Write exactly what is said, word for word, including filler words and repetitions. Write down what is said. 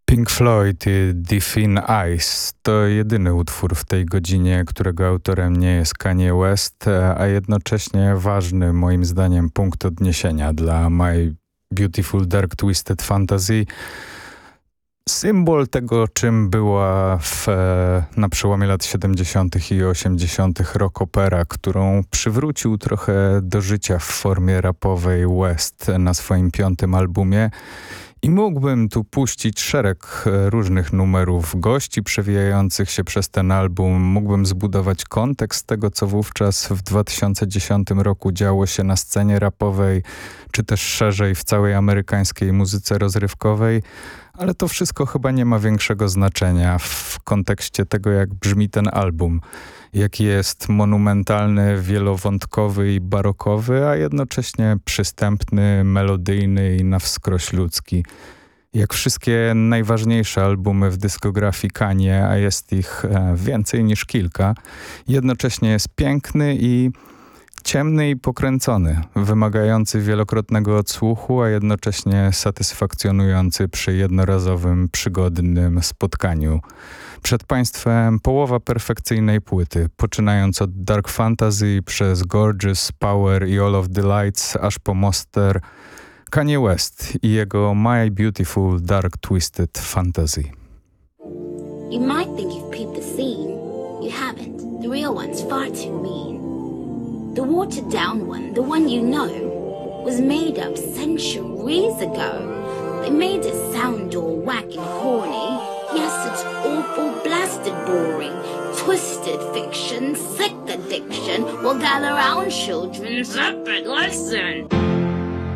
Pink Floyd i Deep in Ice to jedyny utwór w tej godzinie, którego autorem nie jest Kanye West, a jednocześnie ważny moim zdaniem punkt odniesienia dla My Beautiful Dark Twisted Fantasy. Symbol tego, czym była w, na przełomie lat siedemdziesiątych i osiemdziesiątych rock opera, którą przywrócił trochę do życia w formie rapowej West na swoim piątym albumie. I mógłbym tu puścić szereg różnych numerów gości przewijających się przez ten album. Mógłbym zbudować kontekst tego, co wówczas w dwa tysiące dziesiątym roku działo się na scenie rapowej, czy też szerzej w całej amerykańskiej muzyce rozrywkowej. Ale to wszystko chyba nie ma większego znaczenia w kontekście tego, jak brzmi ten album. Jaki jest monumentalny, wielowątkowy i barokowy, a jednocześnie przystępny, melodyjny i na wskroś ludzki. Jak wszystkie najważniejsze albumy w dyskografii Kanye, a jest ich więcej niż kilka, jednocześnie jest piękny i ciemny i pokręcony, wymagający wielokrotnego odsłuchu, a jednocześnie satysfakcjonujący przy jednorazowym, przygodnym spotkaniu. Przed Państwem połowa perfekcyjnej płyty, poczynając od Dark Fantasy przez Gorgeous, Power i All of the Lights, aż po Monster, Kanye West i jego My Beautiful Dark Twisted Fantasy. You might think you've peeped the scene. You haven't. The real one's far too mean. The watered down one, the one you know, was made up centuries ago. They made it sound all whack and corny. Yes, it's awful, blasted boring. Twisted fiction, sick addiction. Well, gather round, children, separate lesson.